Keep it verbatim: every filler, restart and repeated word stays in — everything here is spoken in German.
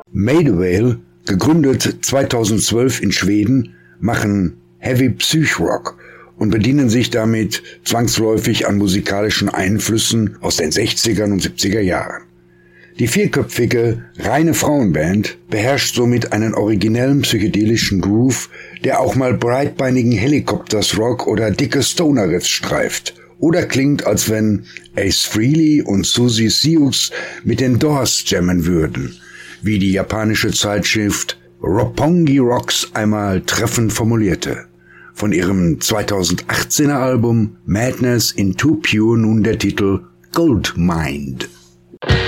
Maidvale, gegründet zweitausendzwölf in Schweden, machen Heavy Psych-Rock und bedienen sich damit zwangsläufig an musikalischen Einflüssen aus den sechzigern und siebziger Jahren. Die vierköpfige, reine Frauenband beherrscht somit einen originellen psychedelischen Groove, der auch mal breitbeinigen Helicopters-Rock oder dicke Stoner-Riffs streift oder klingt, als wenn Ace Frehley und Susie Sioux mit den Doors jammen würden, wie die japanische Zeitschrift Roppongi Rocks einmal treffend formulierte. Von ihrem zweitausendachtzehner Album Madness in Too Pure nun der Titel Gold Mind.